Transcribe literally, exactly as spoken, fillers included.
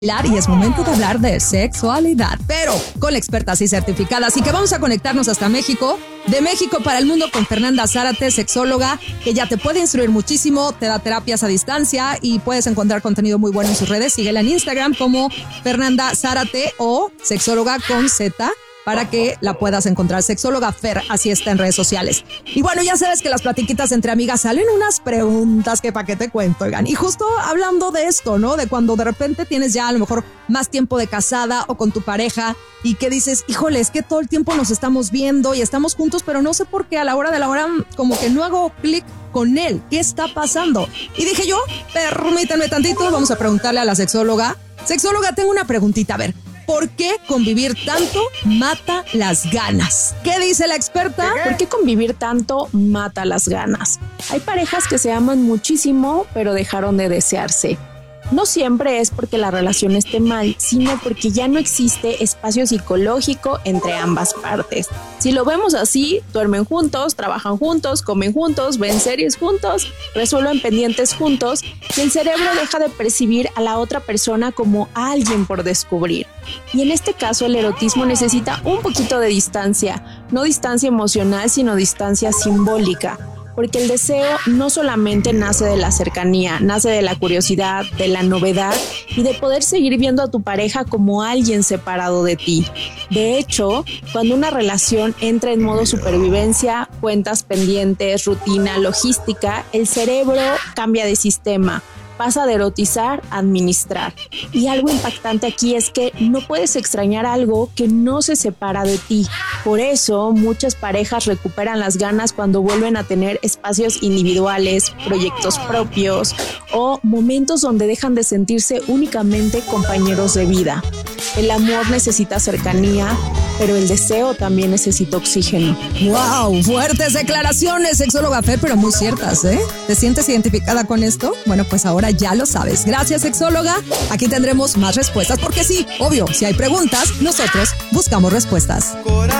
Y es momento de hablar de sexualidad, pero con expertas y certificadas. Así que vamos a conectarnos hasta México, de México para el mundo, con Fernanda Zárate, sexóloga, que ya te puede instruir muchísimo, te da terapias a distancia y puedes encontrar contenido muy bueno en sus redes. Síguela en Instagram como Fernanda Zárate o sexóloga con Z, para que la puedas encontrar. Sexóloga Fer, así está en redes sociales. Y bueno, ya sabes que las platiquitas entre amigas salen unas preguntas que pa' qué te cuento, oigan. Y justo hablando de esto, ¿no? De cuando de repente tienes ya a lo mejor más tiempo de casada o con tu pareja y que dices, híjole, es que todo el tiempo nos estamos viendo y estamos juntos, pero no sé por qué a la hora de la hora como que no hago clic con él. ¿Qué está pasando? Y dije yo, permítanme tantito, vamos a preguntarle a la sexóloga. Sexóloga, tengo una preguntita, a ver. ¿Por qué convivir tanto mata las ganas? ¿Qué dice la experta? ¿Por qué convivir tanto mata las ganas? Hay parejas que se aman muchísimo, pero dejaron de desearse. No siempre es porque la relación esté mal, sino porque ya no existe espacio psicológico entre ambas partes. Si lo vemos así, duermen juntos, trabajan juntos, comen juntos, ven series juntos, resuelven pendientes juntos y el cerebro deja de percibir a la otra persona como alguien por descubrir. Y en este caso el erotismo necesita un poquito de distancia, no distancia emocional, sino distancia simbólica. Porque el deseo no solamente nace de la cercanía, nace de la curiosidad, de la novedad y de poder seguir viendo a tu pareja como alguien separado de ti. De hecho, cuando una relación entra en modo supervivencia, cuentas pendientes, rutina, logística, el cerebro cambia de sistema. Pasa de erotizar a administrar. Y algo impactante aquí es que no puedes extrañar algo que no se separa de ti. Por eso, muchas parejas recuperan las ganas cuando vuelven a tener espacios individuales, proyectos propios o momentos donde dejan de sentirse únicamente compañeros de vida. El amor necesita cercanía, pero el deseo también necesita oxígeno. ¡Wow! Fuertes declaraciones, sexóloga Fer, pero muy ciertas, ¿eh? ¿Te sientes identificada con esto? Bueno, pues ahora ya lo sabes. Gracias, sexóloga. Aquí tendremos más respuestas, porque sí, obvio, si hay preguntas, nosotros buscamos respuestas.